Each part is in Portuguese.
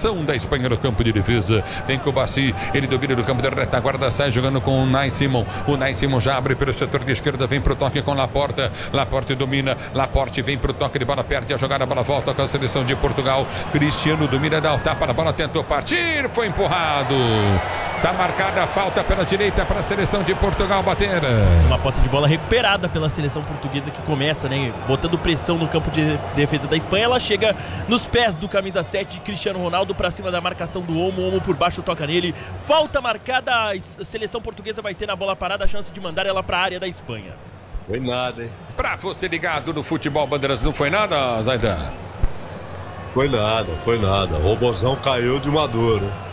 seleção da Espanha no campo de defesa. Vem com o Bassi, ele domina do campo da retaguarda, sai jogando com o Unai Simon. O Unai Simon já abre pelo setor de esquerda, vem pro toque com Laporta. Laporte domina, Laporte vem pro toque de bola, perde a jogada, a bola volta com a seleção de Portugal. Cristiano domina, dá o tapa na bola, tentou partir, foi empurrado. Tá marcada a falta pela direita para a seleção de Portugal bater. Uma posse de bola recuperada pela seleção portuguesa que começa, né, botando pressão no campo de defesa da Espanha. Ela chega nos pés do camisa 7 de Cristiano Ronaldo para cima da marcação do Olmo por baixo toca nele. Falta marcada, a seleção portuguesa vai ter na bola parada a chance de mandar ela para a área da Espanha. Foi nada, hein? Pra você ligado no futebol Bandeirantes, não foi nada, Zaidan? Foi nada. O Robozão caiu de uma dor, hein?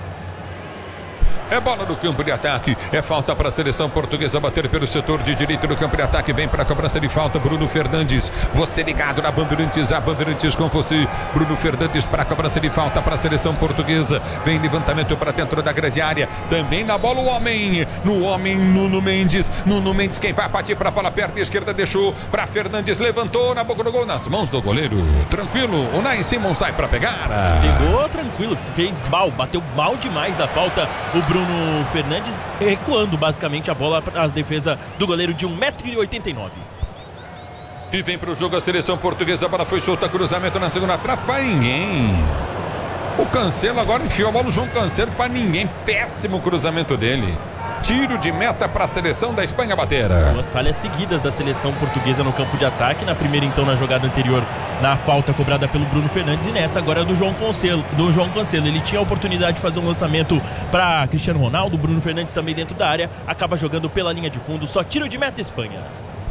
É bola no campo de ataque, é falta para a seleção portuguesa bater pelo setor de direito do campo de ataque, vem para a cobrança de falta Bruno Fernandes, você ligado na Bandeirantes, a Bandeirantes com você, Bruno Fernandes para a cobrança de falta para a seleção portuguesa, vem levantamento para dentro da grande área, também na bola o homem, no homem Nuno Mendes quem vai partir para a bola perto, esquerda deixou para Fernandes, levantou na boca do gol, nas mãos do goleiro, tranquilo, o Unai Simon sai para pegar. Pegou tranquilo, fez mal, bateu mal demais a falta, o Bruno Fernandes recuando basicamente a bola para a defesa do goleiro de 1,89 m. E vem para o jogo a seleção portuguesa, a bola foi solta, cruzamento na segunda trave, para ninguém. O Cancelo agora enfiou a bola no João Cancelo, para ninguém, péssimo cruzamento dele. Tiro de meta para a seleção da Espanha bater. Duas falhas seguidas da seleção portuguesa no campo de ataque. Na primeira, então, na jogada anterior, na falta cobrada pelo Bruno Fernandes. E nessa agora do João Cancelo. Ele tinha a oportunidade de fazer um lançamento para Cristiano Ronaldo. Bruno Fernandes também dentro da área. Acaba jogando pela linha de fundo. Só tiro de meta Espanha.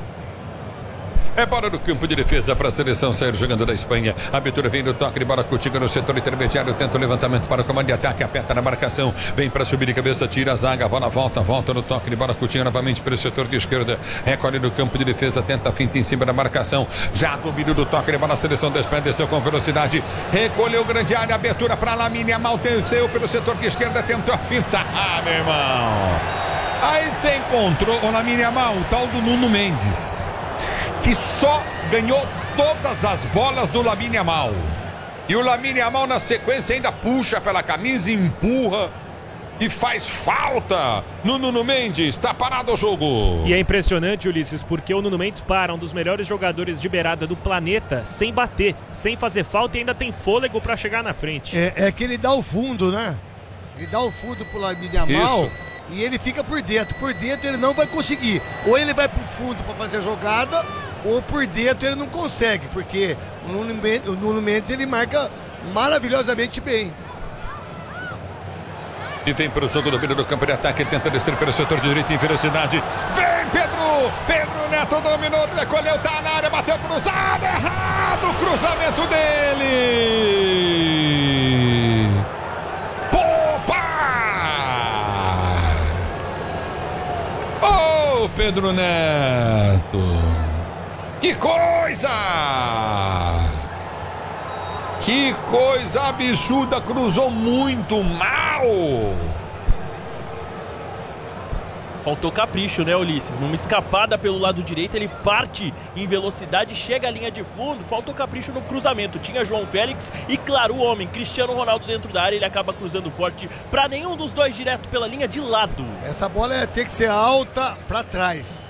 É bola no campo de defesa para a seleção sair jogando da Espanha. A abertura vem do toque de bola Coutinho no setor intermediário. Tenta o levantamento para o comando de ataque. Aperta na marcação. Vem para subir de cabeça. Tira a zaga. A bola volta no toque de bola Coutinho novamente pelo setor de esquerda. Recolhe no campo de defesa. Tenta a finta em cima da marcação. Já domínio do toque de bola. A seleção da Espanha desceu com velocidade. Recolheu grande área. Abertura para Lamine Yamal. Desceu pelo setor de esquerda. Tentou a finta. Meu irmão. Aí você encontrou o Lamine Yamal, o tal do Nuno Mendes, que só ganhou todas as bolas do Lamine Yamal. E o Lamine Yamal na sequência ainda puxa pela camisa, empurra e faz falta no Nuno Mendes. Está parado o jogo. E é impressionante, Ulisses, porque o Nuno Mendes para, um dos melhores jogadores de beirada do planeta, sem bater, sem fazer falta e ainda tem fôlego para chegar na frente. É que ele dá o fundo, né? Ele dá o fundo pro Lamine Yamal. Isso. E ele fica por dentro. Por dentro ele não vai conseguir. Ou ele vai pro fundo para fazer a jogada, ou por dentro ele não consegue, porque o Nuno Mendes ele marca maravilhosamente bem. E vem para o jogo do meio do campo de ataque, tenta descer pelo setor de direito em velocidade. Vem Pedro Neto dominou, recolheu, tá na área, bateu cruzado, errado, cruzamento dele. Ô, Pedro Neto, que coisa! Que coisa absurda, cruzou muito mal. Faltou capricho, né, Ulisses? Numa escapada pelo lado direito, ele parte em velocidade, chega à linha de fundo, faltou capricho no cruzamento. Tinha João Félix e, claro, o homem, Cristiano Ronaldo dentro da área, ele acaba cruzando forte para nenhum dos dois direto pela linha de lado. Essa bola tem que ser alta para trás.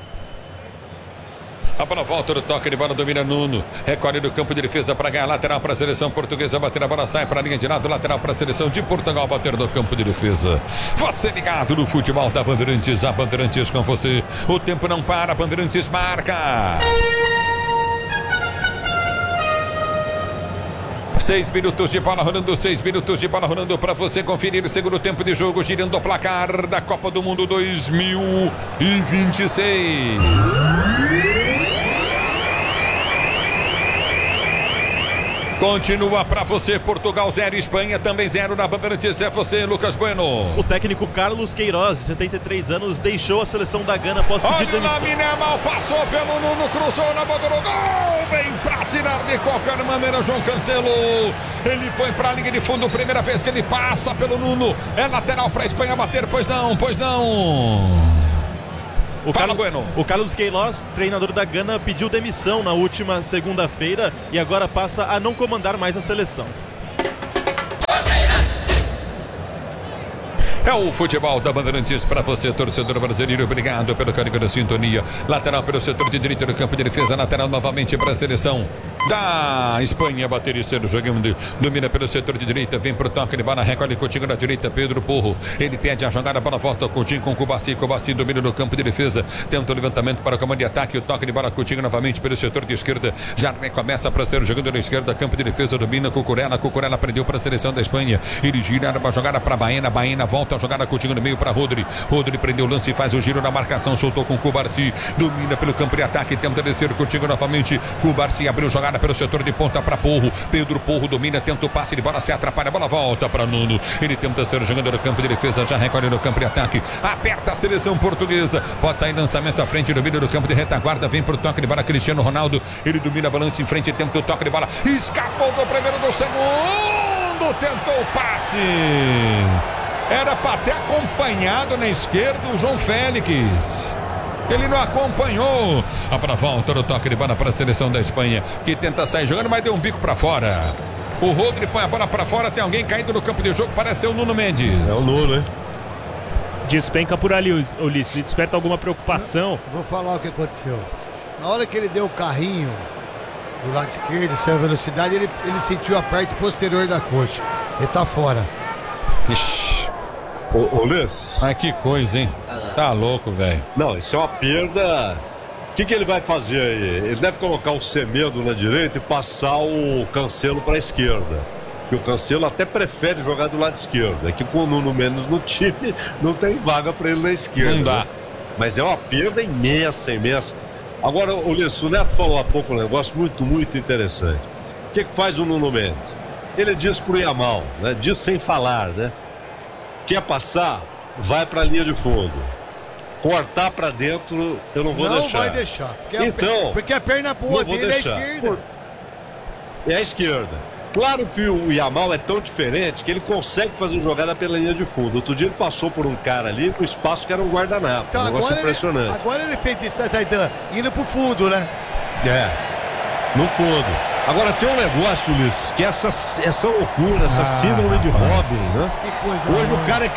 A bola volta do toque de bola, domina Nuno. Recolhe do campo de defesa para ganhar, lateral para a seleção portuguesa. Bater a bola, sai para a linha de lado, lateral para a seleção de Portugal. Bater do campo de defesa. Você ligado no futebol da Bandeirantes, a Bandeirantes com você. O tempo não para, a Bandeirantes marca. 6 minutos de bola rolando, 6 minutos de bola rolando para você conferir o segundo tempo de jogo, girando o placar da Copa do Mundo 2026. Continua para você, Portugal 0, Espanha também 0 na Bandeirantes. É você, Lucas Bueno. O técnico Carlos Queiroz, de 73 anos, deixou a seleção da Gana após pedir demissão. Olha o Lamine Yamal, passou pelo Nuno, cruzou na boca do gol. Vem para tirar de qualquer maneira João Cancelo. Ele põe para a linha de fundo, primeira vez que ele passa pelo Nuno. É lateral para a Espanha bater, pois não. O Carlos Queiroz, treinador da Gana, pediu demissão na última segunda-feira e agora passa a não comandar mais a seleção. É o futebol da Bandeirantes para você, torcedor brasileiro. Obrigado pelo carinho da sintonia. Lateral pelo setor de direita do campo de defesa. Lateral novamente para a seleção da Espanha. Bater e ser jogando. Domina pelo setor de direita. Vem pro toque de bola. Recolhe Coutinho na direita. Pedro Porro. Ele pede a jogada. A bola volta. Coutinho com Cubarci. Cubarci domina no campo de defesa. Tenta o levantamento para o comando de ataque. O toque de bola. Coutinho novamente pelo setor de esquerda. Já recomeça para ser jogando na esquerda. Campo de defesa. Domina Cucurella. Cucurella prendeu para a seleção da Espanha. Ele gira uma jogada para Baena. Baena volta a jogada Coutinho no meio para Rodri. Rodri prendeu o lance e faz o giro na marcação. Soltou com Cubarci. Domina pelo campo de ataque. Tenta descer Coutinho novamente. Cubarci abriu jogada pelo setor de ponta para Porro. Pedro Porro domina. Tenta o passe de bola. Se atrapalha. A bola volta para Nuno. Ele tenta ser jogando no campo de defesa. Já recolhe no campo de ataque. Aperta a seleção portuguesa. Pode sair lançamento à frente. Domina no campo de retaguarda. Vem pro toque de bola Cristiano Ronaldo. Ele domina a balança em frente. Tenta o toque de bola. Escapou do primeiro, do segundo. Tentou o passe. Era para ter acompanhado na esquerda o João Félix. Ele não acompanhou. A para volta do toque de bola para a seleção da Espanha, que tenta sair jogando, mas deu um bico para fora. O Rodri põe a bola para fora. Tem alguém caído no campo de jogo. Parece ser o Nuno Mendes. É o Nuno, hein? Despenca por ali, Ulisses. Desperta alguma preocupação. Vou falar o que aconteceu. Na hora que ele deu o carrinho do lado esquerdo, saiu a velocidade, ele sentiu a parte posterior da coxa. Ele tá fora. Ixi. Ô, Luiz. Ai, que coisa, hein? Tá louco, velho. Não, isso é uma perda. O que ele vai fazer aí? Ele deve colocar o Semedo na direita e passar o Cancelo para a esquerda. Porque o Cancelo até prefere jogar do lado esquerdo. É que com o Nuno Mendes no time não tem vaga para ele na esquerda. Não dá. Né? Mas é uma perda imensa, imensa. Agora, Ulisses, o Neto falou há pouco um negócio muito, muito interessante. O que faz o Nuno Mendes? Ele diz pro Yamal, né? Diz sem falar, né? Quer passar? Vai para a linha de fundo. Cortar para dentro, eu não vou deixar. Não vai deixar. Porque a perna boa dele é a esquerda. É a esquerda. Claro que o Yamal é tão diferente que ele consegue fazer jogada pela linha de fundo. Outro dia ele passou por um cara ali com espaço que era um guardanapo. Então, um negócio impressionante. Agora ele fez isso, né, Zaidan? Indo pro fundo, né? É, no fundo. Agora tem um negócio, Ulisses, que é essa loucura, essa síndrome de Robin, né? Hoje o cara é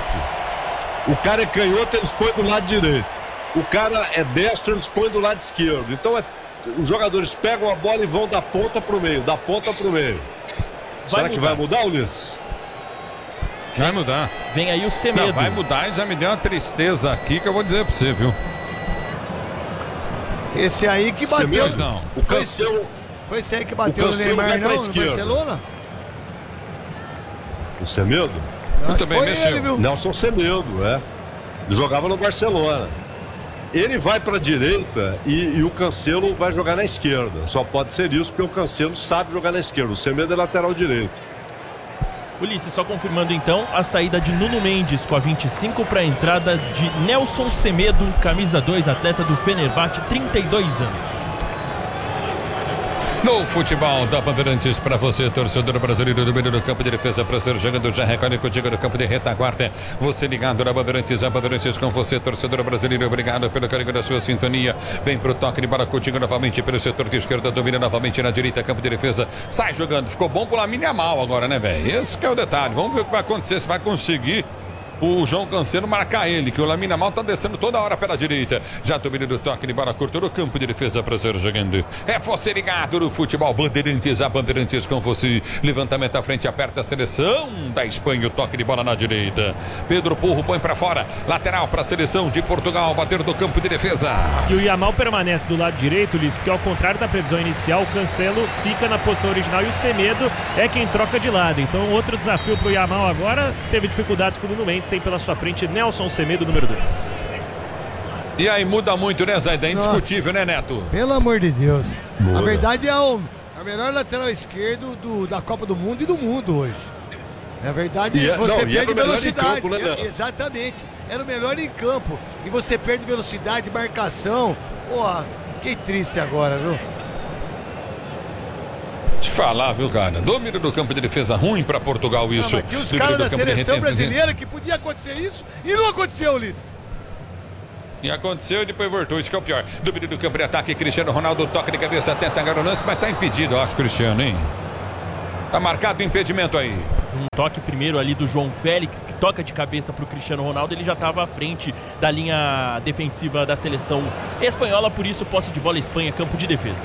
canhoto, eles põem do lado direito. O cara é destro, eles põem do lado esquerdo. Então os jogadores pegam a bola e vão da ponta pro meio, Será que vai mudar, Ulisses? Vai mudar. Vem aí o Semedo. Não, vai mudar e já me deu uma tristeza aqui que eu vou dizer pra você, viu? Esse aí que bateu. Semedo, não. O Cancelo. Foi esse aí que bateu no Neymar, não? No Barcelona? O Semedo? Muito bem, mexeu. Ele, viu? Nelson Semedo, é. Jogava no Barcelona. Ele vai para a direita e o Cancelo vai jogar na esquerda. Só pode ser isso porque o Cancelo sabe jogar na esquerda. O Semedo é lateral direito. Ulisses, só confirmando então a saída de Nuno Mendes com a 25 para a entrada de Nelson Semedo, camisa 2, atleta do Fenerbahçe, 32 anos. No futebol da Bandeirantes para você, torcedor brasileiro do meio do campo de defesa para ser jogando, já recolhe contigo no campo de retaguarda. Você ligado na Bandeirantes, a Bandeirantes com você, torcedor brasileiro. Obrigado pelo carinho da sua sintonia. Vem pro toque de bola contigo novamente pelo setor de esquerda, domina novamente na direita, campo de defesa. Sai jogando, ficou bom pro Lamine Yamal agora, né, velho? Esse que é o detalhe. Vamos ver o que vai acontecer, se vai conseguir o João Cancelo marcar ele, que o Lamine Yamal tá descendo toda hora pela direita. Já domina do toque de bola curta no campo de defesa para ser jogando. É você ligado no futebol Bandeirantes, a Bandeirantes com você. Levantamento à frente, aperta a seleção da Espanha, o toque de bola na direita. Pedro Porro põe para fora, lateral para a seleção de Portugal, bater do campo de defesa. E o Yamal permanece do lado direito, Liz, porque ao contrário da previsão inicial, o Cancelo fica na posição original e o Semedo é quem troca de lado. Então outro desafio para o Yamal agora, teve dificuldades com o Nuno Mendes. Tem pela sua frente Nelson Semedo, número 2. E aí muda muito, né, Zaidan? É indiscutível, né, Neto? Pelo amor de Deus. Muda. A verdade é o melhor lateral esquerdo da Copa do Mundo e do mundo hoje. Na verdade, você perde velocidade. Campo, né, exatamente. Era o melhor em campo. E você perde velocidade, marcação. Porra, fiquei triste agora, viu? Te falar, viu, cara? Domínio do campo de defesa ruim pra Portugal, isso. Mas tinha os caras da seleção brasileira que podia acontecer isso e não aconteceu, Ulisses. E aconteceu e depois voltou, isso que é o pior. Domínio do campo de ataque, Cristiano Ronaldo, toque de cabeça, tenta agarrar o lance, mas tá impedido, eu acho, Cristiano, hein? Tá marcado o impedimento aí. Um toque primeiro ali do João Félix, que toca de cabeça para o Cristiano Ronaldo, ele já estava à frente da linha defensiva da seleção espanhola, por isso posse de bola Espanha, campo de defesa.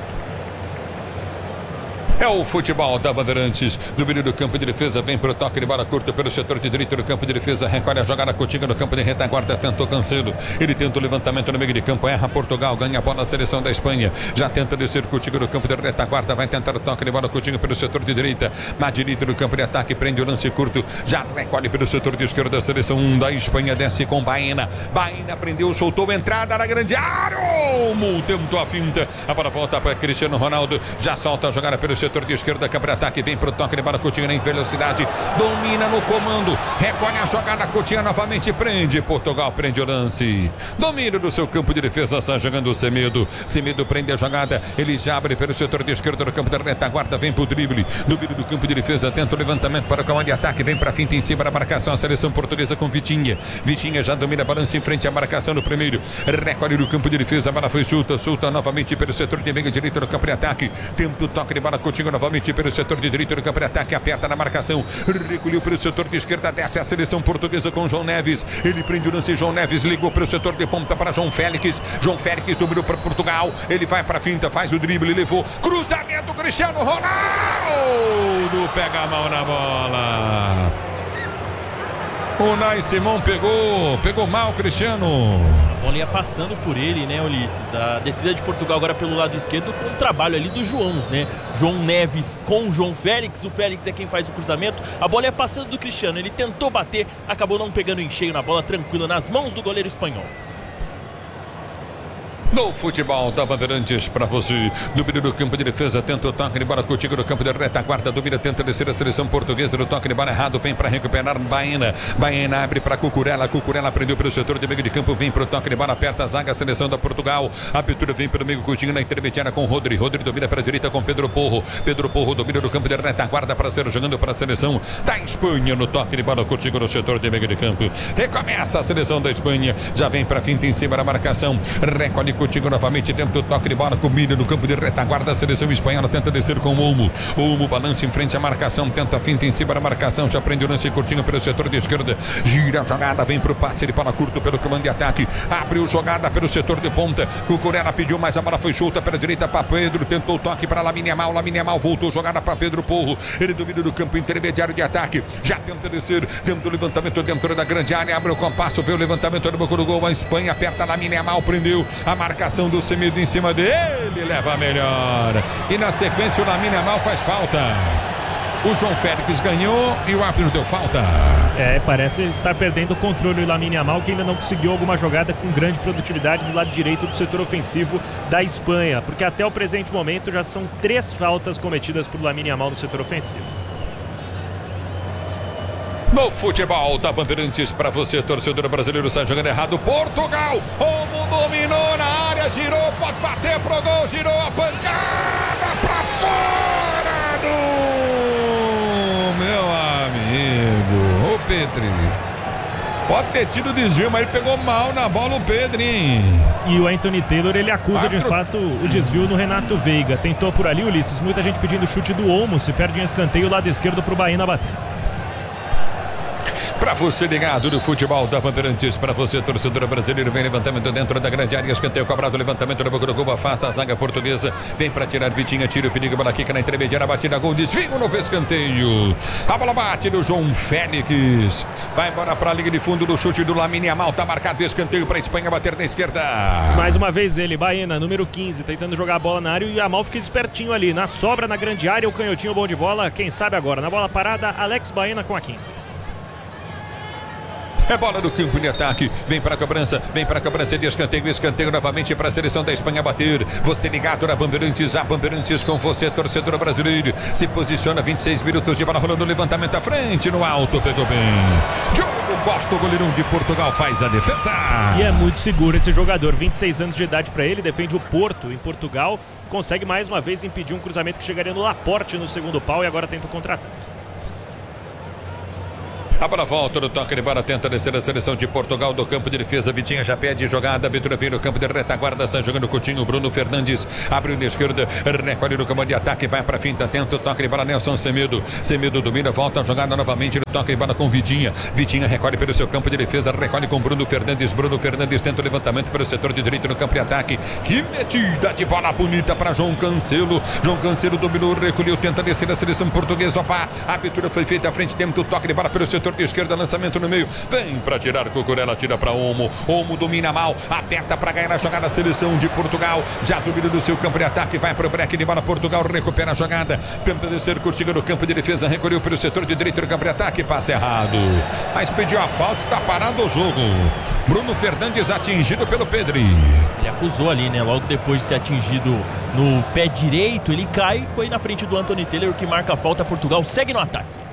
É o futebol da Bandeirantes, do meio do campo de defesa, vem pro toque de bola curta pelo setor de direito do campo de defesa, recolhe a jogada Coutinho no campo de retaguarda, tentou Cancelo, ele tenta o levantamento no meio de campo, erra Portugal, ganha a bola na seleção da Espanha, já tenta descer Coutinho no campo de retaguarda, vai tentar o toque de bola Coutinho pelo setor de direita, na direita do campo de ataque, prende o lance curto, já recolhe pelo setor de esquerda da seleção da Espanha, desce com Baena, Baena prendeu, soltou entrada na grande área, tentou a finta, a bola volta para Cristiano Ronaldo, já solta a jogada pelo setor de esquerda, campo de ataque, vem pro toque de bola Coutinho em velocidade, domina no comando, recolhe a jogada Coutinho novamente, prende Portugal, prende o lance, domínio do seu campo de defesa, está jogando o Semedo prende a jogada, ele já abre pelo setor de esquerda do campo da retaguarda, vem pro drible, domínio do campo de defesa, tenta o levantamento para o comando de ataque, vem pra finta em cima da marcação, a seleção portuguesa com Vitinha já domina a balança em frente à marcação no primeiro, recolhe do campo de defesa, a bola foi solta novamente pelo setor de meio direito do campo de ataque, tenta o toque de bola Coutinho novamente pelo setor de direito do campo de ataque, aperta na marcação, recolheu pelo setor de esquerda, desce a seleção portuguesa com João Neves, ele prende o lance, João Neves ligou pelo setor de ponta para João Félix dominou para Portugal, ele vai para a finta, faz o drible, levou, cruzamento, Cristiano Ronaldo, pega a mão na bola, o Nai Simão pegou mal Cristiano. A bola ia passando por ele, né, Ulisses? A descida de Portugal agora pelo lado esquerdo com o trabalho ali dos Joãos, né? João Neves com o João Félix. O Félix é quem faz o cruzamento. A bola ia passando do Cristiano. Ele tentou bater, acabou não pegando em cheio na bola, tranquila nas mãos do goleiro espanhol. No futebol da Bandeirantes para você, domínio do campo de defesa, tenta o toque de bola Coutinho no campo de retaguarda, domina, tenta descer a seleção portuguesa, no toque de bola errado, vem para recuperar Baena abre para Cucurella prendeu pelo setor de meio de campo, vem para o toque de bola, aperta a zaga, a seleção da Portugal, a abertura vem pelo meio, Coutinho na intermediária com Rodri domina para a direita com Pedro Porro domina do campo de retaguarda para ser jogando para a seleção da Espanha, no toque de bola Coutinho no setor de meio de campo, recomeça a seleção da Espanha, já vem para a finta em cima da marcação, recolhe Coutinho novamente dentro do toque de bola, comida no campo de retaguarda, a seleção espanhola tenta descer com o Olmo balança em frente à marcação, tenta a finta em cima da marcação, já prende o lance curtinho pelo setor de esquerda, gira a jogada, vem pro passe de bola curto pelo comando de ataque, abriu jogada pelo setor de ponta, Cucurella pediu, mas a bola foi solta pela direita para Pedro, tentou o toque para Lamine Yamal voltou jogada para Pedro Porro, ele domina do campo intermediário de ataque, já tenta descer, tenta o levantamento dentro da grande área, abre o compasso, vê o levantamento no boca do gol, a Espanha aperta, Lamine Yamal prendeu, a marcação do Semedo em cima dele, leva a melhor, e na sequência o Lamine Yamal faz falta, o João Félix ganhou e o árbitro deu falta. Parece estar perdendo o controle o Lamine Yamal, que ainda não conseguiu alguma jogada com grande produtividade do lado direito do setor ofensivo da Espanha, porque até o presente momento já são 3 faltas cometidas por Lamine Yamal no setor ofensivo. No futebol da Bandeirantes para você, torcedor brasileiro, sai jogando errado, Portugal, Olmo dominou na área, girou, pode bater pro gol, girou a pancada para fora do meu amigo, o Pedri. Pode ter tido desvio, mas ele pegou mal na bola o Pedrinho. E o Anthony Taylor, ele acusa de fato o desvio no Renato Veiga. Tentou por ali, Ulisses, muita gente pedindo chute do Olmo, se perde um escanteio lado esquerdo pro Baena bater. Para você ligado no futebol da Bandeirantes, para você, torcedor brasileiro, vem levantamento dentro da grande área, escanteio cobrado, levantamento na boca do gol, afasta a zaga portuguesa, vem para tirar Vitinha, tira o perigo, bola quica na intermediária, batida, gol, desvio no escanteio, a bola bate no João Félix, vai embora para a linha de fundo do chute do Lamine Yamal, tá marcado escanteio para a Espanha bater na esquerda. Mais uma vez ele, Baena, número 15, tentando jogar a bola na área, e o Yamal fica espertinho ali, na sobra na grande área, o canhotinho bom de bola, quem sabe agora, na bola parada, Alex Baena com a 15. É bola do campo de ataque, vem para a cobrança de escanteio novamente para a seleção da Espanha bater. Você ligado na Bandeirantes, a Bandeirantes com você, torcedor brasileiro. Se posiciona, 26 minutos de bola rolando, levantamento à frente, no alto, pegou bem. Diogo Costa, o goleirão de Portugal, faz a defesa. E é muito seguro esse jogador, 26 anos de idade para ele, defende o Porto em Portugal, consegue mais uma vez impedir um cruzamento que chegaria no Laporte no segundo pau e agora tenta o contra-ataque. A bola volta no toque de bola, tenta descer a seleção de Portugal do campo de defesa. Vitinha já pede jogada, abertura vem no campo de retaguarda, sai jogando Coutinho, Bruno Fernandes abriu na esquerda, recolhe no comando de ataque, vai pra finta, tenta o toque de bola, Nelson Semedo domina, volta a jogada novamente no toque de bola com Vitinha recolhe pelo seu campo de defesa, recolhe com Bruno Fernandes tenta o levantamento pelo setor de direito no campo de ataque. Que metida de bola bonita para João Cancelo dominou, recolheu, tenta descer a seleção portuguesa. Opa, a abertura foi feita à frente, tenta o toque de bola pelo setor de esquerda, lançamento no meio, vem para tirar Cucurella, tira para Olmo domina mal, aperta para ganhar a jogada, a seleção de Portugal já domina do seu campo de ataque, vai para o break de bola, Portugal recupera a jogada, tenta descer, Coutinho no campo de defesa, recolheu pelo setor de direito do campo de ataque, passe errado, mas pediu a falta, está parado o jogo. Bruno Fernandes atingido pelo Pedri. Ele acusou ali, né? Logo depois de ser atingido no pé direito, ele cai, foi na frente do Anthony Taylor, que marca a falta. Portugal segue no ataque.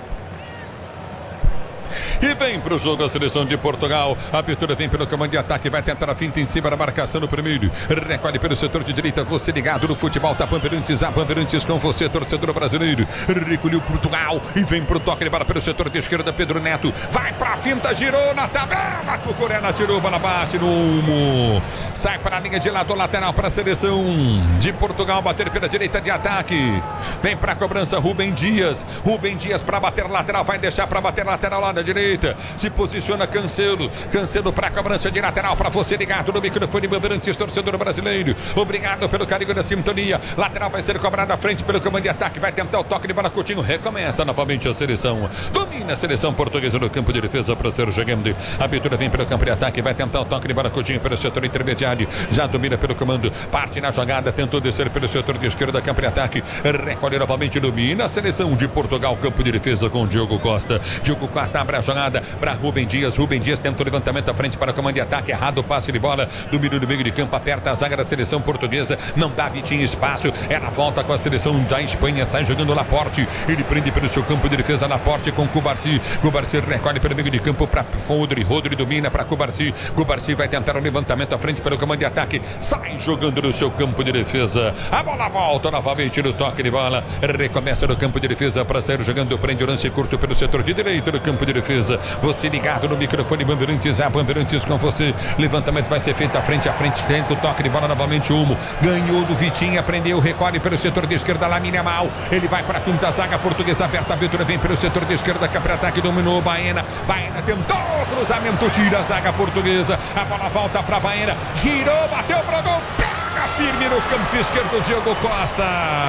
E vem para o jogo a seleção de Portugal. A abertura vem pelo comando de ataque, vai tentar a finta em cima da marcação no primeiro. Recolhe pelo setor de direita, você ligado no futebol, tá Bandeirantes, a Bandeirantes com você, torcedor brasileiro. Recolheu Portugal e vem pro toque de bola pelo setor de esquerda, Pedro Neto. Vai pra finta, girou na tabela, Cucurella tirou, bola bate no Olmo. Sai para a linha de lado lateral para a seleção de Portugal, bater pela direita de ataque. Vem para a cobrança, Rubem Dias para bater lateral, vai deixar para bater lateral lá na direita. Se posiciona Cancelo para a cobrança de lateral, para você ligado no microfone Bandeirantes, torcedor brasileiro, obrigado pelo carinho da sintonia. Lateral vai ser cobrado à frente pelo comando de ataque, vai tentar o toque de bola, Coutinho recomeça novamente a seleção, domina a seleção portuguesa no campo de defesa para ser jogando. A abertura vem pelo campo de ataque, vai tentar o toque de bola, Coutinho pelo setor intermediário, já domina pelo comando, parte na jogada, tentou descer pelo setor de esquerda, campo de ataque, recolhe novamente, domina a seleção de Portugal, campo de defesa com Diogo Costa abre a jogada para Rubem Dias tenta o levantamento à frente para o comando de ataque, errado o passe de bola, domina no meio de campo, aperta a zaga da seleção portuguesa, não dá Vitinho espaço, ela volta com a seleção da Espanha, sai jogando Laporte, ele prende pelo seu campo de defesa, Laporte com Cubarsí recolhe pelo meio de campo para Rodri domina para Cubarsí vai tentar o levantamento à frente pelo comando de ataque, sai jogando no seu campo de defesa, a bola volta novamente no toque de bola, recomeça no campo de defesa para sair jogando, prende o lance curto pelo setor de direito do campo de defesa, você ligado no microfone Bandeirantes, a Bandeirantes com você, levantamento vai ser feito à frente, tenta o toque de bola novamente, Olmo ganhou do Vitinha, prendeu, recolhe pelo setor de esquerda, Lamine Yamal, ele vai para a fim da zaga portuguesa aberta, a abertura vem pelo setor de esquerda, campo de ataque, dominou Baena tentou, cruzamento, tira a zaga portuguesa, a bola volta para Baena, girou, bateu pro gol, pega firme no campo esquerdo, Diogo Costa.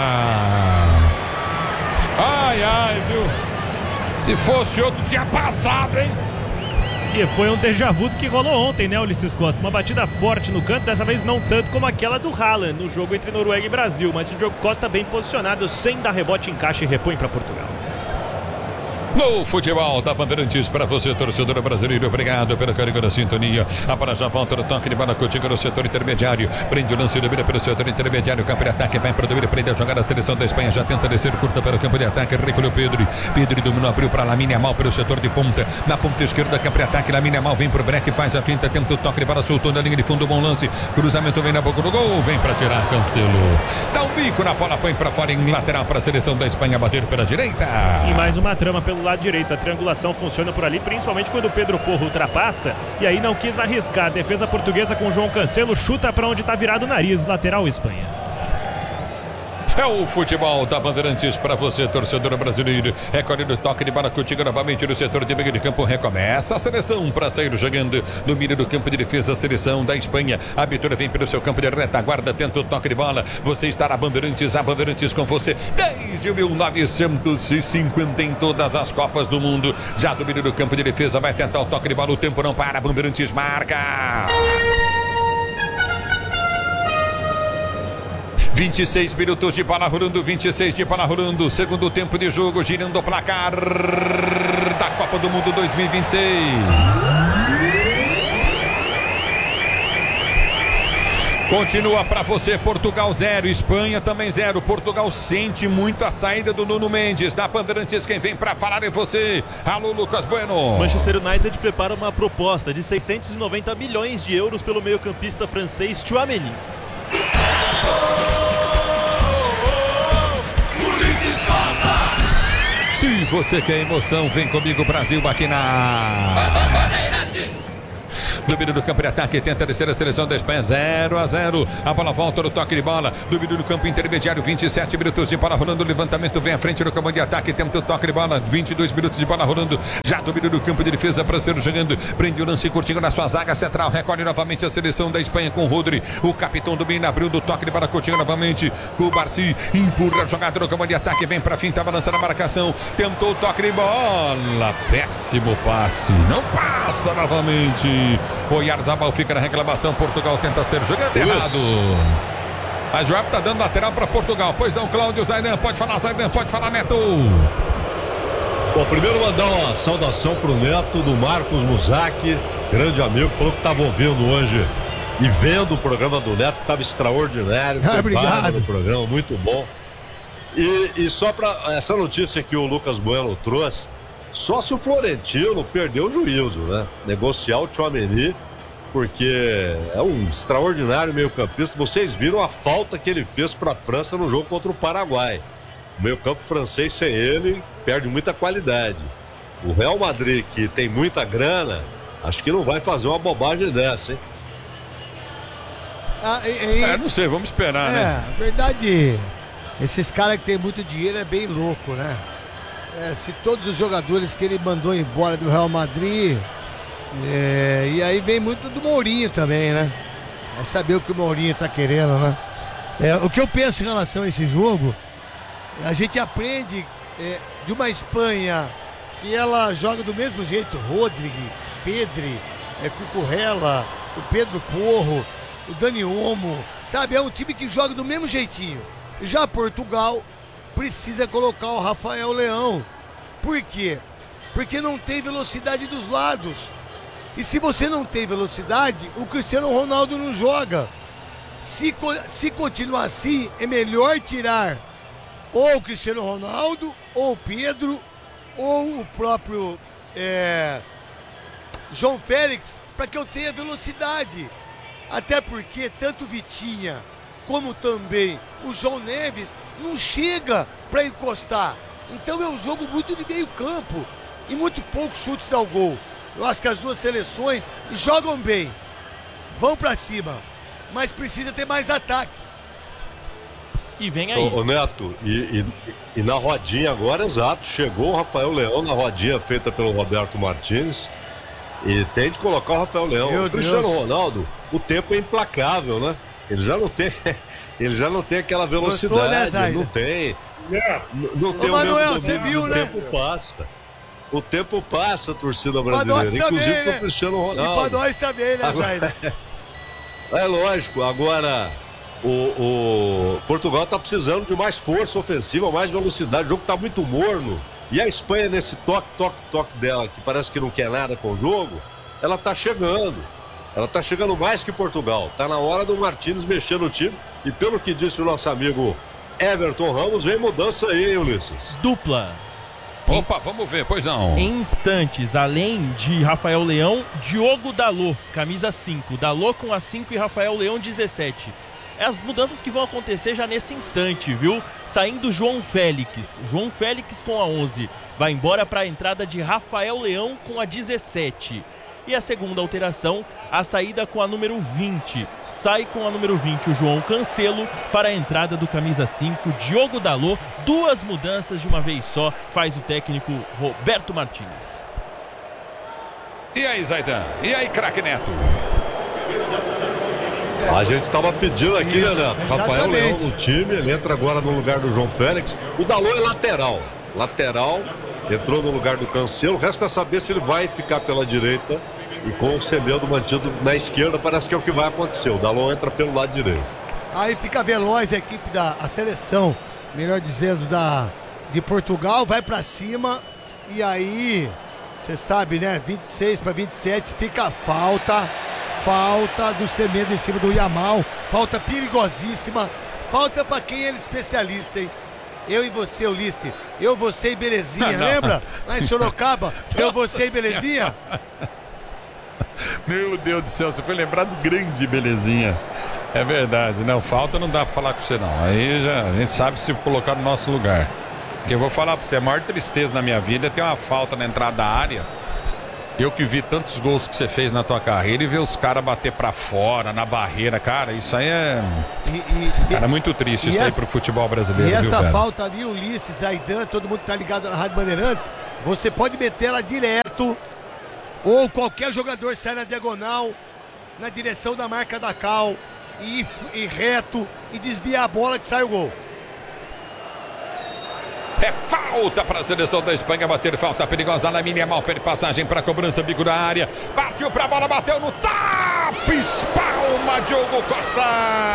Ai, viu? Se fosse outro, tinha passado, hein? E foi um déjà vu do que rolou ontem, né, Ulisses Costa? Uma batida forte no canto, dessa vez não tanto como aquela do Haaland no jogo entre Noruega e Brasil, mas o Diogo Costa bem posicionado, sem dar rebote, encaixa e repõe para Portugal. No futebol da Bandeirantes para você, torcedor brasileiro, obrigado pelo carinho da sintonia. A bola já volta no toque de bola, Coutinho no setor intermediário, prende o lance, domina pelo setor intermediário, campo de ataque, vai para o domínio, prende a jogada, a seleção da Espanha já tenta descer curta para o campo de ataque, recolheu Pedro dominou, abriu para Lamine Yamal pelo setor de ponta, na ponta esquerda, campo de ataque, Lamine Yamal vem para o break, faz a finta, tenta o toque de bola, soltou na linha de fundo, bom lance, cruzamento vem na boca do gol, vem para tirar Cancelo, dá um bico na bola, põe para fora em lateral para a seleção da Espanha bater pela direita. E mais uma trama pelo lado direito, a triangulação funciona por ali, principalmente quando o Pedro Porro ultrapassa e aí não quis arriscar. A defesa portuguesa com João Cancelo chuta para onde está virado o nariz, lateral Espanha. É o futebol da Bandeirantes para você, torcedor brasileiro. Recolhe o toque de bola, Coutinho novamente no setor de meio de campo. Recomeça a seleção para sair jogando no meio do campo de defesa. A seleção da Espanha. A abertura vem pelo seu campo de retaguarda. Tenta o toque de bola. Você está na Bandeirantes, a Bandeirantes com você desde 1950 em todas as Copas do Mundo. Já do meio do campo de defesa. Vai tentar o toque de bola. O tempo não para. A Bandeirantes marca. 26 minutos de bola rolando, 26 de bola rolando, segundo tempo de jogo, girando o placar da Copa do Mundo 2026. Continua para você, Portugal 0, Espanha também 0. Portugal sente muito a saída do Nuno Mendes. Da Bandeirantes, quem vem para falar é você. Alô, Lucas Bueno. Manchester United prepara uma proposta de 690 milhões de euros pelo meio-campista francês Tchouaméni. Sim, E você quer emoção? Vem comigo, Brasil, aqui na domínio do campo de ataque, tenta descer a seleção da Espanha, 0-0. A bola volta no toque de bola. Domínio do campo intermediário, 27 minutos de bola rolando. O levantamento vem à frente no campo de ataque. Temos o toque de bola, 22 minutos de bola rolando. Já domínio do campo de defesa para ser jogando. Prende o lance curtinho na sua zaga central. Recolhe novamente a seleção da Espanha com o Rodri. O capitão domina, abriu do toque de bola curtinho novamente. O Barci empurra a jogada no campo de ataque. Vem para finta, balançando a marcação. Tentou o toque de bola. Péssimo passe. Não passa novamente. O Yarzabal fica na reclamação. Portugal tenta ser jogando errado. A Joab tá dando lateral para Portugal. Pois não, Cláudio Zaidan. Pode falar, Zaidan. Pode falar, Neto. Bom, primeiro mandar uma saudação pro Neto do Marcos Muzaki, grande amigo, falou que estava ouvindo hoje e vendo o programa do Neto, que estava extraordinário. Obrigado. No programa, muito bom. E só para essa notícia que o Lucas Bueno trouxe, só se o Florentino perdeu o juízo, né? Negociar o Tchouaméni, porque é um extraordinário meio-campista. Vocês viram a falta que ele fez para a França no jogo contra o Paraguai. O meio-campo francês sem ele perde muita qualidade. O Real Madrid, que tem muita grana, acho que não vai fazer uma bobagem dessa, hein? Não sei, vamos esperar, né? Verdade. Esses caras que tem muito dinheiro é bem louco, né? Se todos os jogadores que ele mandou embora do Real Madrid, e aí vem muito do Mourinho também, né? É saber o que o Mourinho tá querendo, né? O que eu penso em relação a esse jogo, a gente aprende de uma Espanha que ela joga do mesmo jeito. Rodrigo, Pedri, Cucurella, o Pedro Porro, o Dani Olmo, sabe? É um time que joga do mesmo jeitinho. Já Portugal precisa colocar o Rafael Leão. Por quê? Porque não tem velocidade dos lados. E se você não tem velocidade, o Cristiano Ronaldo não joga. Se continuar assim, é melhor tirar ou o Cristiano Ronaldo, ou o Pedro, ou o próprio João Félix, para que eu tenha velocidade. Até porque tanto Vitinha como também o João Neves não chega para encostar. Então é um jogo muito de meio campo e muito poucos chutes ao gol. Eu acho que as duas seleções jogam bem, vão para cima, mas precisa ter mais ataque. E vem aí. Ô Neto, e na rodinha agora, exato, chegou o Rafael Leão na rodinha feita pelo Roberto Martínez e tem de colocar o Rafael Leão. O Cristiano Ronaldo, o tempo é implacável, né? Ele já não tem aquela velocidade. Gostou, né, não tem. Não tem. Ô, Manuel, você viu, né? O tempo passa. O tempo passa, a torcida brasileira, inclusive também, pro Cristiano Ronaldo. E pra nós também, né, Zaida? É lógico, agora o Portugal tá precisando de mais força ofensiva, mais velocidade. O jogo tá muito morno. E a Espanha, nesse toque dela, que parece que não quer nada com o jogo, ela tá chegando. Ela tá chegando mais que Portugal. Tá na hora do Martínez mexer no time. E pelo que disse o nosso amigo Everton Ramos, vem mudança aí, hein, Ulisses? Dupla. Opa, vamos ver, pois não. Em instantes, além de Rafael Leão, Diogo Dalot, camisa 5. Dalot com a 5 e Rafael Leão 17. As mudanças que vão acontecer já nesse instante, viu? Saindo João Félix. João Félix com a 11. Vai embora para a entrada de Rafael Leão com a 17. E a segunda alteração, a saída com a número 20. Sai com a número 20 o João Cancelo para a entrada do camisa 5, Diogo Dalot. 2 mudanças de uma vez só, faz o técnico Roberto Martínez. E aí, Zaidan? E aí, craque Neto? A gente estava pedindo aqui, Isso, né, Neto? Rafael Leão no time, ele entra agora no lugar do João Félix. O Dalot é lateral, entrou no lugar do Cancelo. Resta saber se ele vai ficar pela direita e com o Semedo mantido na esquerda. Parece que é o que vai acontecer. O Dalot entra pelo lado direito. Aí fica veloz a equipe a seleção, melhor dizendo, de Portugal, vai pra cima e aí, você sabe, né, 26 para 27, fica a falta do Semedo em cima do Yamal, falta perigosíssima, falta pra quem é especialista, hein? Eu e você, Ulisses, eu, você e Belezinha, lembra? Lá em Sorocaba, eu, você e Belezinha. Meu Deus do céu, você foi lembrar do grande Belezinha. É verdade, não, falta não dá pra falar com você não. Aí já a gente sabe se colocar no nosso lugar. Que eu vou falar pra você, a maior tristeza na minha vida é ter uma falta na entrada da área. Eu que vi tantos gols que você fez na tua carreira e ver os caras bater pra fora, na barreira, cara, isso aí é... Cara, muito triste isso aí pro futebol brasileiro, E essa viu, velho? falta ali, Ulisses, Aidan, todo mundo que tá ligado na Rádio Bandeirantes, você pode meter ela direto, ou qualquer jogador sai na diagonal, na direção da marca da Cal, e reto, e desviar a bola que sai o gol. É falta para a seleção da Espanha bater, falta perigosa. Lamine Yamal perde passagem para cobrança, bico da área, partiu para a bola, bateu no tapa, espalma Diogo Costa.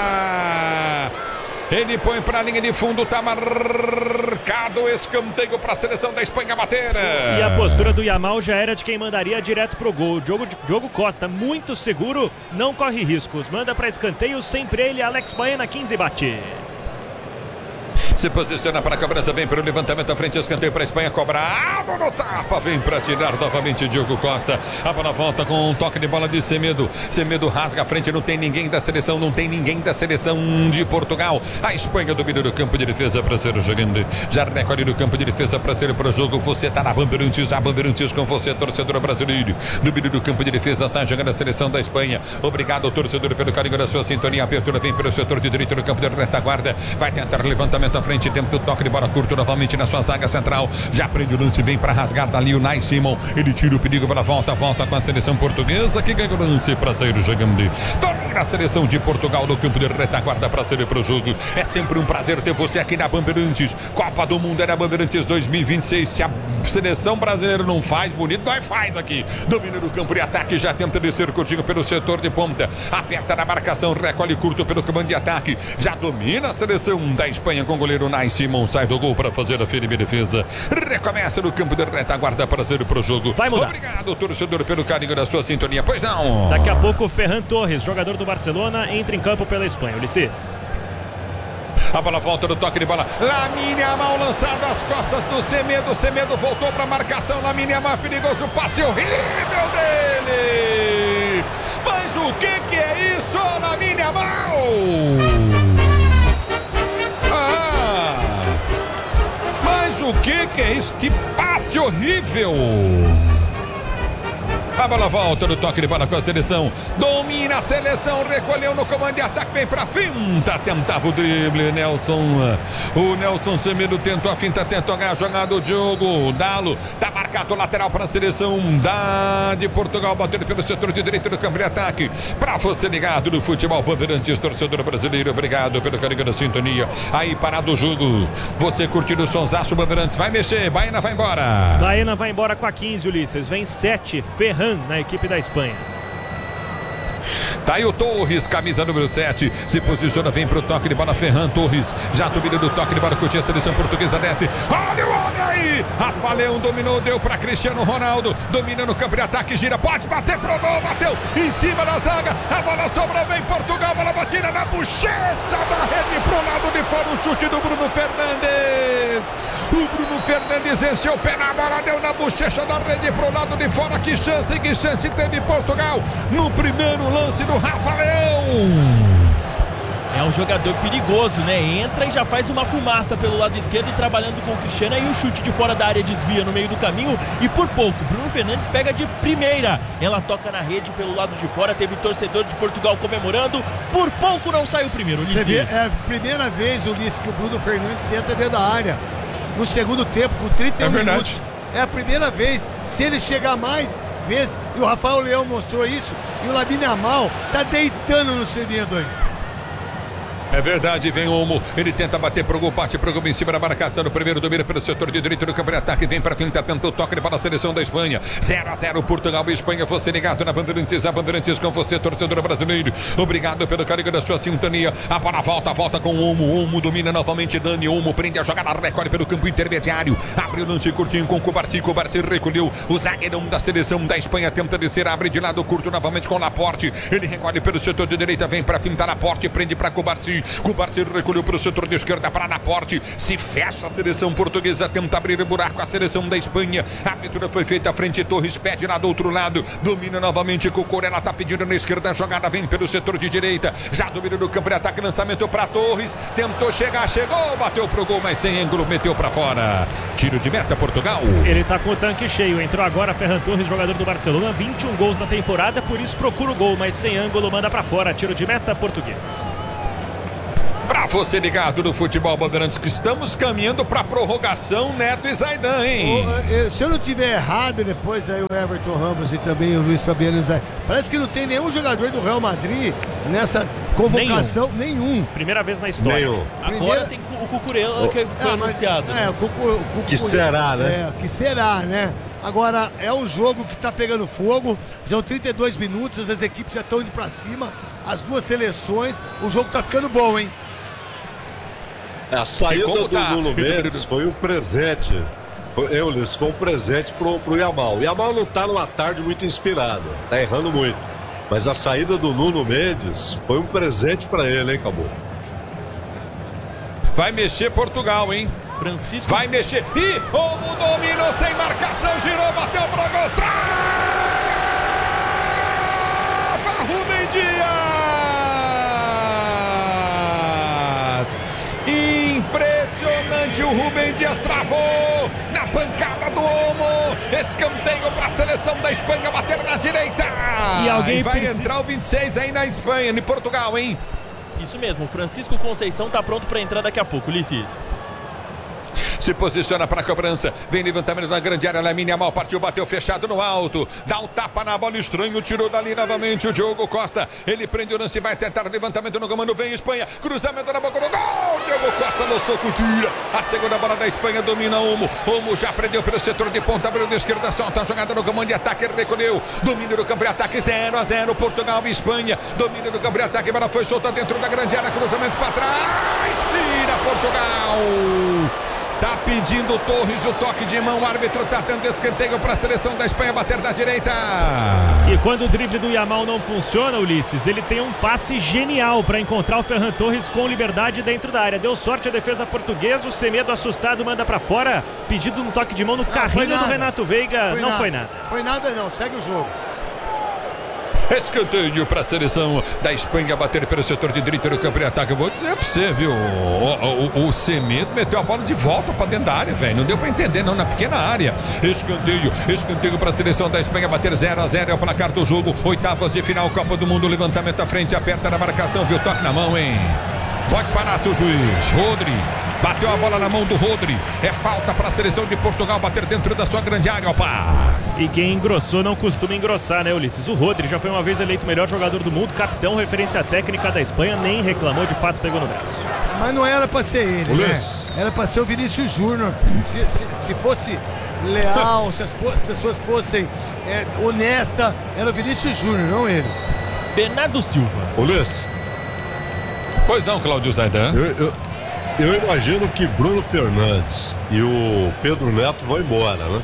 Ele põe para a linha de fundo, tá marcado o escanteio para a seleção da Espanha bater. E a postura do Yamal já era de quem mandaria direto pro gol. Diogo Costa, muito seguro, não corre riscos. Manda para escanteio, sempre ele, Alex Baena, 15 bate. Se posiciona para a cobrança, vem para o levantamento à frente, escanteio para a Espanha, cobrado no tapa, vem para tirar novamente Diogo Costa. A bola volta com um toque de bola de Semedo. Semedo rasga a frente, não tem ninguém da seleção, de Portugal. A Espanha domina do campo de defesa para ser jogando. Já recolhe do campo de defesa para ser para o jogo. Você está na Bandeirantes, a Bandeirantes com você, torcedor brasileiro. Domina do campo de defesa, sai jogando a seleção da Espanha. Obrigado, torcedor, pelo carinho da sua sintonia. Abertura vem pelo setor de direito do campo de retaguarda. Vai tentar levantamento à frente, tenta o toque de bola curto novamente na sua zaga central. Já prende o lance, vem para rasgar dali o Nai Simon. Ele tira o perigo para volta com a seleção portuguesa que ganha o lance para sair jogando. Domina a seleção de Portugal no campo de retaguarda para sair para o jogo. É sempre um prazer ter você aqui na Bandeirantes. Copa do Mundo é na Bandeirantes 2026. Se a seleção brasileira não faz bonito, nós faz aqui. Domina no campo de ataque, já tenta descer curtinho pelo setor de ponta. Aperta na marcação, recolhe curto pelo comando de ataque. Já domina a seleção da Espanha com o goleiro Nai Simon, sai do gol para fazer a firme defesa. Recomeça no campo de retaguarda para ser pro jogo. Vai mudar. Obrigado, torcedor, pelo carinho da sua sintonia. Pois não. Daqui a pouco o Ferran Torres, jogador do Barcelona, entra em campo pela Espanha. Ulisses. A bola volta no toque de bola. Lamine Yamal lançado às costas do Semedo. Semedo voltou para a marcação. Lamine Yamal, perigoso passe horrível dele. Mas o que é isso, Lamine Yamal? Mas o que é isso? Que passe horrível! A bola volta no toque de bola com a seleção. Domina a seleção, recolheu no comando de ataque, vem pra finta. Tentava o drible, Nelson. O Nelson Semedo tentou a finta, tentou ganhar a jogada do Diogo. Dalo, tá marcado o lateral para a seleção de Portugal, batendo pelo setor de direito do campo de ataque. Pra você ligado no futebol Bandeirantes, torcedor brasileiro, obrigado pelo carinho da sintonia. Aí parado o jogo, você curtindo o sonsaço Bandeirantes, vai mexer, Baena vai embora. Baena vai embora com a 15, Ulisses. Vem 7, Ferran na equipe da Espanha. Tá aí o Torres, camisa número 7. Se posiciona, vem pro toque de bola. Ferran Torres. Já domina do toque de bola. Curtiu a seleção portuguesa, desce. Olha o homem aí. Rafa Leão dominou, deu pra Cristiano Ronaldo. Domina no campo de ataque, gira. Pode bater pro gol. Bateu em cima da zaga. A bola sobrou, vem Portugal. Bola batida na bochecha da rede pro lado de fora. O chute do Bruno Fernandes. O Bruno Fernandes encheu o pé na bola, deu na bochecha da rede pro lado de fora. Que chance teve Portugal no primeiro lance do Rafa Leão. É um jogador perigoso, né? Entra e já faz uma fumaça pelo lado esquerdo, trabalhando com o Cristiano. Aí o chute de fora da área desvia no meio do caminho e por pouco Bruno Fernandes pega de primeira. Ela toca na rede pelo lado de fora. Teve torcedor de Portugal comemorando. Por pouco não sai o primeiro. Você vê, é a primeira vez, Ulisses, que o Bruno Fernandes entra dentro da área no segundo tempo, com 31 minutos. É a primeira vez. Se ele chegar mais vezes, e o Rafael Leão mostrou isso, e o Lamine Yamal tá deitando no Semedo aí. É verdade, vem o Olmo, ele tenta bater pro gol, bate pro gol em cima da marcação, no primeiro domina pelo setor de direito do campo de ataque, vem pra frente, tenta o toque para a seleção da Espanha. 0-0 Portugal e Espanha, você ligado na Bandeirantes, a Bandeirantes com você, torcedor brasileiro, obrigado pelo carinho da sua sintonia. A bola volta com o Olmo domina novamente, Dani Olmo prende a jogada, recolhe pelo campo intermediário, abre o lance curtinho com o Cubarci recolheu, o zagueirão da seleção da Espanha tenta descer, abre de lado curto novamente com o Laporte, ele recolhe pelo setor de direita, vem pra finta Laporte, prende pra Cubarci. Kubarsi. Kubarsi recolheu para o setor de esquerda para Laporte. Se fecha a seleção portuguesa, tenta abrir o buraco a seleção da Espanha. A abertura foi feita à frente, Torres pede lá do outro lado. Domina novamente Cucurella, tá pedindo na esquerda, a jogada vem pelo setor de direita. Já domina do campo de ataque, lançamento para Torres. Tentou chegar, chegou, bateu pro gol, mas sem ângulo, meteu para fora. Tiro de meta, Portugal. Ele tá com o tanque cheio. Entrou agora Ferran Torres, jogador do Barcelona. 21 gols na temporada, por isso procura o gol, mas sem ângulo, manda pra fora. Tiro de meta, português. Pra você ligado no Futebol Bandeirantes, que estamos caminhando pra prorrogação, Neto e Zaidan, hein? Se eu não tiver errado, depois aí o Everton Ramos e também o Luiz Fabiano Zé, parece que não tem nenhum jogador do Real Madrid nessa convocação, nenhum. Primeira vez na história. Agora tem o Cucurella que foi anunciado. Que será, né? Que será, né? Agora, é um jogo que tá pegando fogo, são 32 minutos, as equipes já estão indo pra cima, as duas seleções, o jogo tá ficando bom, hein? A saída do Nuno Mendes foi um presente. Foi um presente pro Yamal. O Yamal não tá numa tarde muito inspirada, tá errando muito. Mas a saída do Nuno Mendes foi um presente pra ele, hein, Cabo? Vai mexer Portugal, hein? Francisco. Vai mexer. E Olmo dominou sem marcação, girou, bateu pro gol. Trava Rubem Dias. Impressionante, o Rubem Dias travou na pancada do Olmo. Escanteio para a seleção da Espanha, bater na direita. E alguém vai entrar o 26 aí na Espanha, em Portugal, hein? Isso mesmo, o Francisco Conceição tá pronto para entrar daqui a pouco, Ulisses. Se posiciona para a cobrança. Vem levantamento da grande área. Lamine Yamal partiu, bateu fechado no alto. Dá um tapa na bola, estranho. Tirou dali novamente o Diogo Costa. Ele prende o lance, vai tentar levantamento no comando. Vem Espanha. Cruzamento na boca do gol. Diogo Costa no soco, tira. A segunda bola da Espanha domina Olmo. Olmo já prendeu pelo setor de ponta. Abriu da esquerda, solta a jogada no comando de ataque. Ele recolheu. Domínio do campo de ataque. 0-0. Portugal e Espanha. Domínio do campo de ataque. A bola foi solta dentro da grande área. Cruzamento para trás. Tira Portugal. Tá pedindo o Torres o toque de mão. O árbitro tá dando escanteio para a seleção da Espanha bater da direita. E quando o drible do Yamal não funciona, Ulisses, ele tem um passe genial para encontrar o Ferran Torres com liberdade dentro da área. Deu sorte a defesa portuguesa. O Semedo assustado manda para fora. Pedido no toque de mão no carrinho do Renato Veiga. Foi nada. Foi nada não, segue o jogo. Escanteio para a seleção da Espanha bater pelo setor de direita do campo de ataque. Eu vou dizer para você, viu? O Semedo meteu a bola de volta para dentro da área, velho. Não deu para entender, não, na pequena área. Escanteio para a seleção da Espanha bater 0-0. É o placar do jogo. Oitavas de final, Copa do Mundo. Levantamento à frente, aperta na marcação, viu? Toque na mão, hein? Pode parar, seu juiz. Rodri. Bateu a bola na mão do Rodri. É falta para a seleção de Portugal bater dentro da sua grande área, opa! E quem engrossou não costuma engrossar, né, Ulisses? O Rodri já foi uma vez eleito o melhor jogador do mundo, capitão, referência técnica da Espanha, nem reclamou, de fato pegou no braço. Mas não era para ser ele, né? Era para ser o Vinícius Júnior. Se fosse leal, se as pessoas fossem honestas, era o Vinícius Júnior, não ele. Bernardo Silva. Ulisses. Pois não, Cláudio Zaidan. Eu imagino que Bruno Fernandes e o Pedro Neto vão embora, né?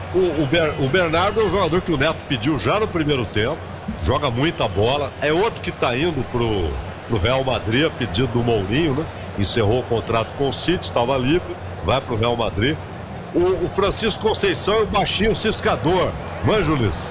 O Bernardo é um jogador que o Neto pediu já no primeiro tempo, joga muita bola, é outro que está indo pro Real Madrid, a pedido do Mourinho, né? Encerrou o contrato com o City, estava livre, vai pro Real Madrid. O Francisco Conceição é o baixinho ciscador, não é, Julius?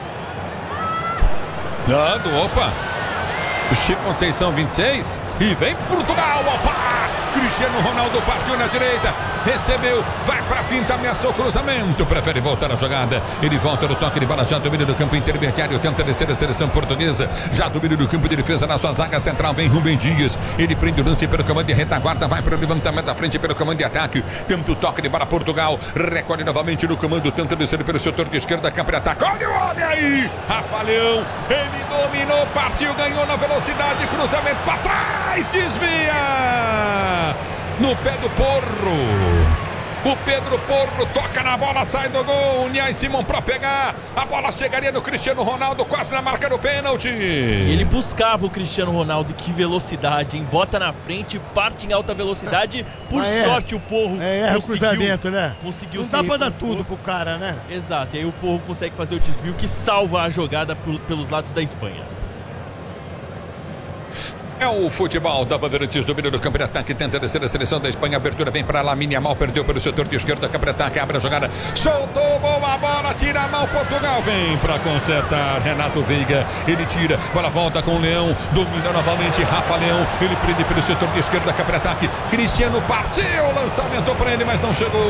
Dando, opa! O Chico Conceição 26 e vem Portugal, opa! Cristiano Ronaldo partiu na direita, recebeu, vai pra finta, ameaçou o cruzamento, prefere voltar a jogada, ele volta no toque de bola, já domínio do campo intermediário, tenta descer a seleção portuguesa, já domínio do campo de defesa na sua zaga central, vem Rubem Dias, ele prende o lance pelo comando de retaguarda, vai para o levantamento da frente pelo comando de ataque, tenta o toque de bola Portugal, recolhe novamente no comando, tenta descer pelo setor de esquerda, campo de ataque, olha o homem aí, Rafalhão, ele dominou, partiu, ganhou na velocidade, cruzamento para trás, desvia! No pé do Porro. O Pedro Porro toca na bola, sai do gol. O Niai Simon para pegar. A bola chegaria no Cristiano Ronaldo, quase na marca do pênalti. Ele buscava o Cristiano Ronaldo. Que velocidade, hein? Bota na frente, parte em alta velocidade. Por sorte, o Porro o cruzamento, né? Conseguiu. Não dá pra dar tudo pro cara, né? Exato. E aí o Porro consegue fazer o desvio que salva a jogada pelos lados da Espanha. É o futebol da Bandeirantes, domínio do campo de ataque, tenta descer a seleção da Espanha, abertura vem para Lamine Yamal, perdeu pelo setor de esquerda, campo de ataque, abre a jogada, soltou, boa bola, tira a mão, Portugal vem para consertar, Renato Veiga, ele tira, bola volta com o Leão, domina novamente, Rafa Leão, ele prende pelo setor de esquerda, campo de ataque, Cristiano partiu, lançamento para ele, mas não chegou,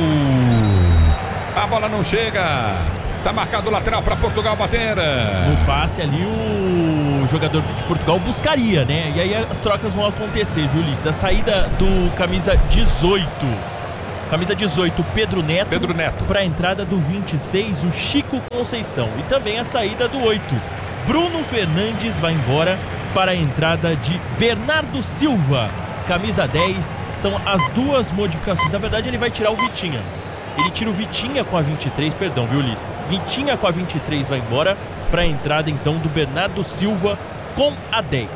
a bola não chega. Tá marcado o lateral para Portugal bater. No passe ali o jogador de Portugal buscaria, né? E aí as trocas vão acontecer, viu, Ulisses? A saída do camisa 18. Camisa 18, Pedro Neto. Para a entrada do 26, o Chico Conceição. E também a saída do 8. Bruno Fernandes vai embora para a entrada de Bernardo Silva. Camisa 10. São as duas modificações. Na verdade, ele vai tirar o Vitinha. Ele tira o Vitinha com a 23, perdão, viu, Ulisses? Vitinha com a 23 vai embora para a entrada, então, do Bernardo Silva com a 10.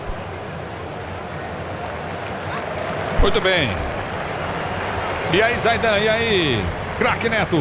Muito bem. E aí, Zaidan, e aí? Craque Neto.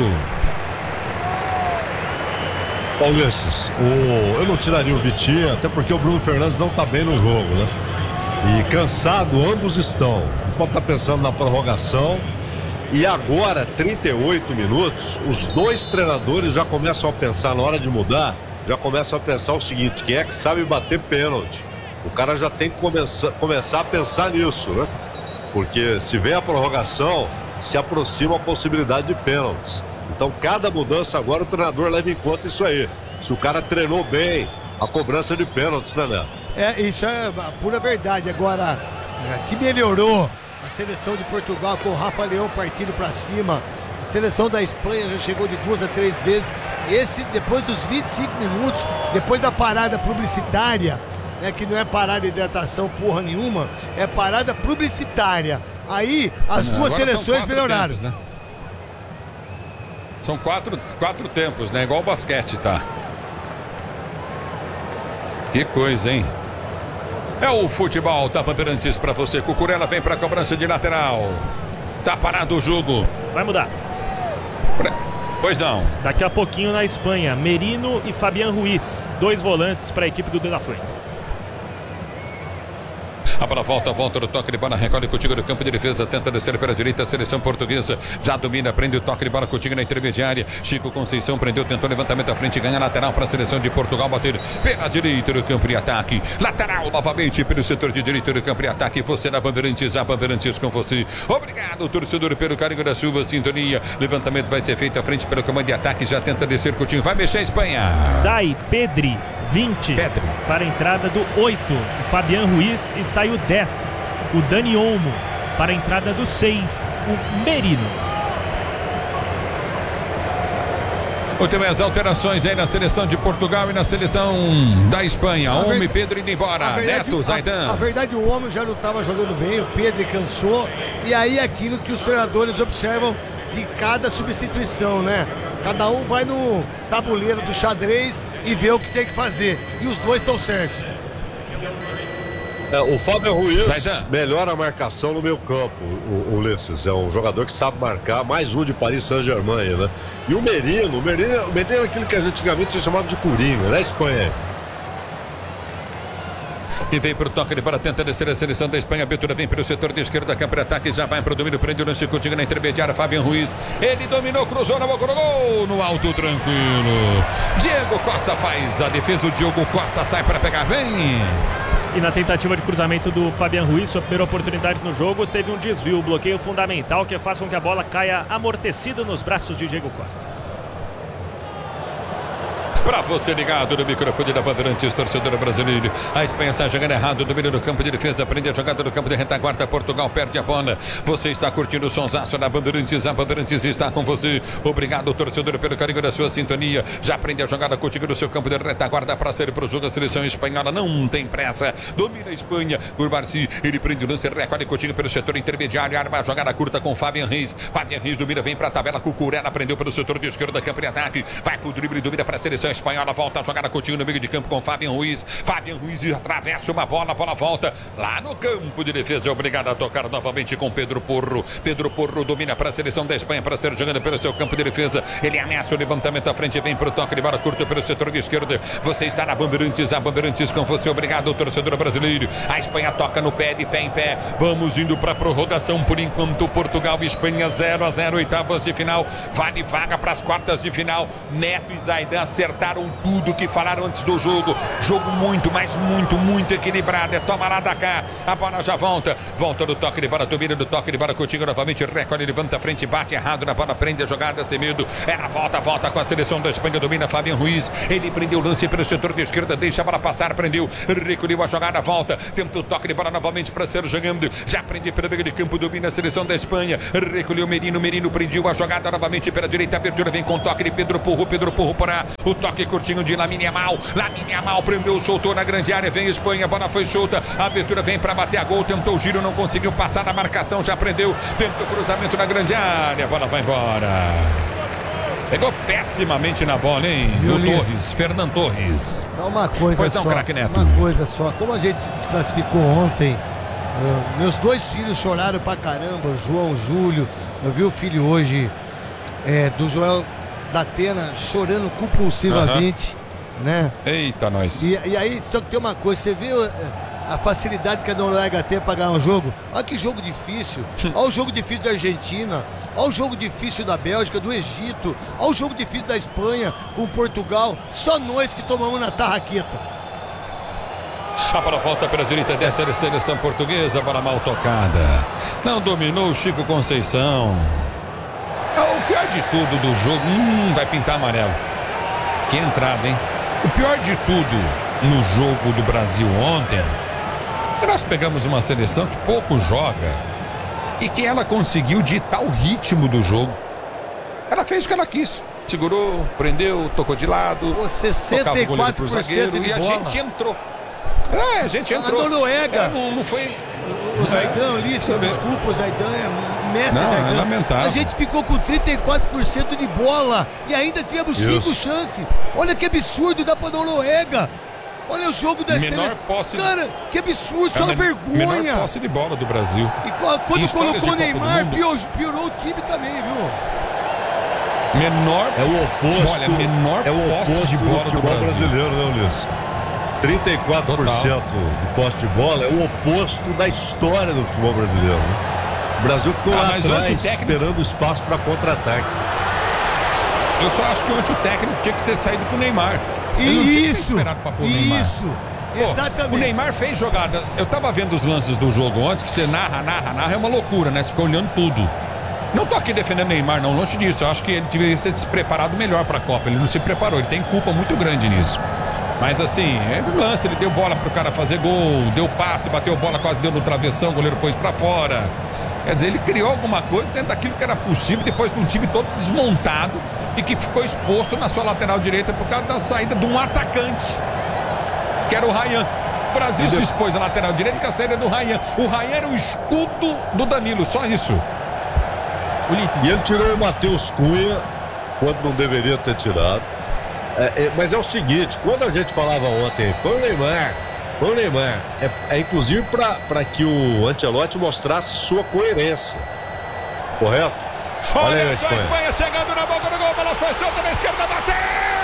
Ulisses, eu não tiraria o Vitinha, até porque o Bruno Fernandes não está bem no jogo, né? E cansado, ambos estão. Pode estar pensando na prorrogação. E agora, 38 minutos, os dois treinadores já começam a pensar, na hora de mudar, já começam a pensar o seguinte: quem é que sabe bater pênalti? O cara já tem que começar a pensar nisso, né? Porque se vem a prorrogação, se aproxima a possibilidade de pênaltis. Então, cada mudança agora, o treinador leva em conta isso aí. Se o cara treinou bem a cobrança de pênaltis, né, Neto? Isso é a pura verdade. Agora, que melhorou a seleção de Portugal com o Rafa Leão partindo para cima. A seleção da Espanha já chegou de 2 a 3 vezes. Depois dos 25 minutos, depois da parada publicitária, né, que não é parada de hidratação porra nenhuma, é parada publicitária. Aí as duas seleções melhoraram. Tempos, né? São quatro tempos, né? Igual o basquete, tá? Que coisa, hein? É o futebol da Bandeirantes para você. Cucurella vem para a cobrança de lateral. Tá parado o jogo. Vai mudar. Pois não. Daqui a pouquinho na Espanha, Merino e Fabián Ruiz, 2 volantes para a equipe do De La Fuente. A bola volta no toque de bola, recolhe contigo no campo de defesa, tenta descer pela direita, a seleção portuguesa já domina, prende o toque de bola contigo na intermediária, Chico Conceição prendeu, tentou levantamento à frente, ganha lateral para a seleção de Portugal, bater pela direita do campo de ataque, lateral novamente pelo setor de direita do campo de ataque, você na Bandeirantes, a Bandeirantes com você. Obrigado, torcedor, pelo carinho da sua sintonia, levantamento vai ser feito à frente pelo comando de ataque, já tenta descer contigo, vai mexer a Espanha. Sai Pedri, 20, para a entrada do 8, o Fabián Ruiz, e sai o 10, o Dani Olmo, para a entrada do 6, o Merino. Últimas alterações aí na seleção de Portugal e na seleção da Espanha. Olmo e Pedro indo embora. Neto, Zaidan. A verdade, o Olmo já não estava jogando bem, o Pedro cansou. E aí aquilo que os treinadores observam de cada substituição, né? Cada um vai no tabuleiro do xadrez e vê o que tem que fazer. E os dois estão certos. O Fabián Ruiz Zaidan melhora a marcação no meio campo, o Ulisses. É um jogador que sabe marcar, mais um de Paris Saint-Germain, né? E o Merino é aquilo que a gente antigamente chamava de Coringa, na Espanha. E vem para o toque de bola, tenta descer a seleção da Espanha. Abertura vem pelo setor de esquerda, campo de ataque, já vai para o domínio, prende o lance contigo na intermediária. Fabián Ruiz, ele dominou, cruzou na boca do gol, no alto, tranquilo. Diego Costa faz a defesa, o Diogo Costa sai para pegar, vem. E na tentativa de cruzamento do Fabián Ruiz, sua primeira oportunidade no jogo, teve um desvio, um bloqueio fundamental que faz com que a bola caia amortecida nos braços de Diego Costa. Para você ligado no microfone da Bandeirantes, torcedor brasileiro. A Espanha está jogando errado, domínio no campo de defesa, prende a jogada no campo de retaguarda, Portugal perde a bola. Você está curtindo o sonsaço da Bandeirantes, a Bandeirantes está com você. Obrigado, torcedor, pelo carinho da sua sintonia. Já prende a jogada contigo no seu campo de retaguarda para sair para o jogo. A seleção espanhola não tem pressa, domina a Espanha. Gurbarci, ele prende o lance, recolhe contigo pelo setor intermediário, arma a jogada curta com Fabián Ruiz. Fabián Ruiz domina, vem para a tabela, Cucurella prendeu pelo setor de esquerda, campo de ataque, vai para o drible, domina para a seleção espanhola volta a jogar a Coutinho no meio de campo com Fabian Ruiz. Fabian Ruiz atravessa uma bola, a bola volta lá no campo de defesa. É obrigado a tocar novamente com Pedro Porro. Pedro Porro domina para a seleção da Espanha para ser jogando pelo seu campo de defesa. Ele ameaça o levantamento à frente, vem para o toque de bola curto pelo setor de esquerda. Você está na Bandeirantes, a Bandeirantes com você. Obrigado, torcedor brasileiro. A Espanha toca no pé, de pé em pé. Vamos indo para a prorrogação por enquanto. Portugal e Espanha 0-0, oitavas de final. Vale vaga para as quartas de final. Neto e Zaidan acertaram tudo que falaram antes do jogo. Jogo muito, mas muito equilibrado. É toma lá da cá. A bola já volta. Volta do toque de bola, domina do toque de bola. Coutinho novamente recolhe, levanta a frente, bate errado na bola, prende a jogada sem medo. Ela volta com a seleção da Espanha. Domina Fabian Ruiz. Ele prendeu o lance pelo setor de esquerda. Deixa a bola passar, prendeu. Recolheu a jogada, volta. Tenta o toque de bola novamente para ser jogando. Já prende pelo meio de campo, domina a seleção da Espanha. Recolheu Merino prendeu a jogada novamente pela direita. Abertura vem com toque de Pedro Porro para o toque curtinho de Lamine Yamal. Lamine Yamal prendeu, soltou na grande área. Vem Espanha, a bola foi solta. A abertura vem para bater a gol. Tentou o giro, não conseguiu passar na marcação. Já prendeu. Tenta o cruzamento na grande área. A bola vai embora. Pegou pessimamente na bola, hein? O Torres, Fernando Torres. Só uma coisa pois só. Não, craque Neto. Uma coisa só. Como a gente se desclassificou ontem, meus dois filhos choraram pra caramba. O João, Júlio. Eu vi o filho hoje do Joel da Atena chorando compulsivamente, né? Eita, nós. E aí, só que tem uma coisa. Você viu a facilidade que a Noruega tem para ganhar um jogo? Olha que jogo difícil. Olha o jogo difícil da Argentina. Olha o jogo difícil da Bélgica, do Egito. Olha o jogo difícil da Espanha com Portugal. Só nós que tomamos na tarraqueta. A bola volta pela direita dessa seleção portuguesa. Bola mal tocada. Não dominou o Chico Conceição. O pior de tudo do jogo. Vai pintar amarelo. Que entrada, hein? O pior de tudo no jogo do Brasil ontem, nós pegamos uma seleção que pouco joga e que ela conseguiu ditar o ritmo do jogo. Ela fez o que ela quis. Segurou, prendeu, tocou de lado. 64% zagueiro, de e a bola. gente entrou. A gente entrou. A Noruega. Não foi. O Zaidan, Ulisses, desculpa, o Zaidan mestre Zaidan. É lamentável. A gente ficou com 34% de bola e ainda tivemos 5 chances. Olha que absurdo da Noruega. Olha o jogo da seleção. Cara, que absurdo, só vergonha. Menor posse de bola do Brasil. E quando colocou o Neymar, piorou o time também, viu? Menor. É o oposto. Olha, menor posse de bola do futebol Brasil. brasileiro, né, Ulisses? 34% de posse de bola é o oposto da história do futebol brasileiro, né? O Brasil ficou lá atrás esperando espaço para contra-ataque. Eu só acho que ontem o técnico tinha que ter saído com o Neymar. Isso, Pô, exatamente. O Neymar fez jogadas. Eu tava vendo os lances do jogo ontem, que você narra, é uma loucura, né? Você fica olhando tudo. Não tô aqui defendendo o Neymar, não, longe disso. Eu acho que ele deveria ser se preparado melhor pra Copa. Ele não se preparou, ele tem culpa muito grande nisso. Mas assim, lance, ele deu bola pro cara fazer gol, deu passe, bateu bola, quase deu no travessão, o goleiro pôs pra fora. Quer dizer, ele criou alguma coisa dentro daquilo que era possível, depois de um time todo desmontado e que ficou exposto na sua lateral direita por causa da saída de um atacante, que era o Ryan. O Brasil se expôs na lateral direita com a saída do Ryan. O Ryan era o escudo do Danilo, só isso. Ulisses. E ele tirou o Matheus Cunha quando não deveria ter tirado. Mas é o seguinte, quando a gente falava ontem, põe o Neymar, é inclusive para que o Ancelotti mostrasse sua coerência. Correto? Olha só a Espanha chegando na boca do gol, bola foi solta na esquerda, bateu!